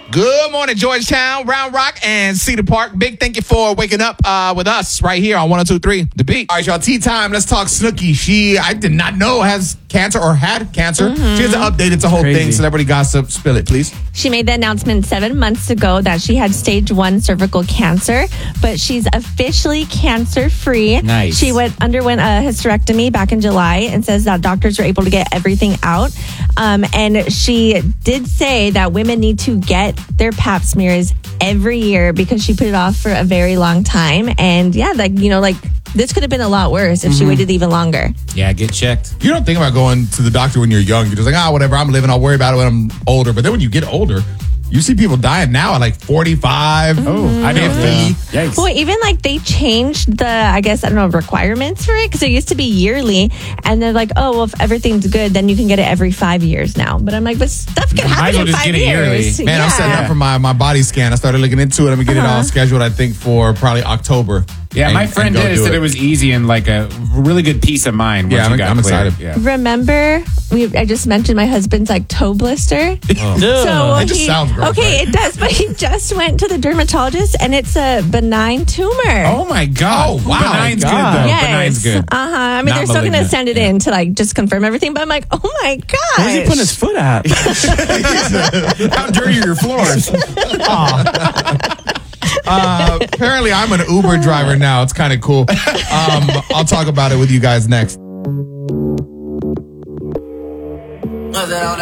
Good morning, Georgetown, Round Rock, and Cedar Park. Big thank you for waking up with us right here on 102.3 The Beat. All right, y'all, tea time. Let's talk Snooki. She, I did not know, has cancer or had cancer. She has updated the whole thing. Celebrity gossip. Spill it, please. She made the announcement 7 months ago that she had stage 1 cervical cancer, but she's officially cancer-free. Nice. She underwent a hysterectomy back in July and says that doctors were able to get everything out. And she did say that women need to get their pap smears every year because she put it off for a very long time. And yeah, this could have been a lot worse if she waited even longer. Yeah, get checked. You don't think about going to the doctor when you're young. You're just like, whatever, I'm living. I'll worry about it when I'm older. But then when you get older, you see people dying now at like 45. Oh, I know. 50. Yikes. Well, even they changed the, requirements for it because it used to be yearly. And they're like, oh, well, if everything's good, then you can get it every 5 years now. But I'm like, but stuff can Might as happen well in just 5 get it yearly. years. Man, I'm setting up for my body scan. I started looking into it. I'm going to get it all scheduled, I think, for probably October. Yeah, my friend did. Said it was easy and like a really good peace of mind. Yeah, I'm excited. Yeah. Remember, I just mentioned my husband's toe blister. So It just sounds gross. Okay, right? it does, but he just went to the dermatologist and it's a benign tumor. Oh my God! Oh, wow. Benig's good God. though. Yes. Benig's good. I mean, Not they're still going to malignant. send it in to just confirm everything, but I'm like, oh my God. Where's he putting his foot at? How dirty are your floors? Apparently, I'm an Uber driver now. It's kind of cool. I'll talk about it with you guys next.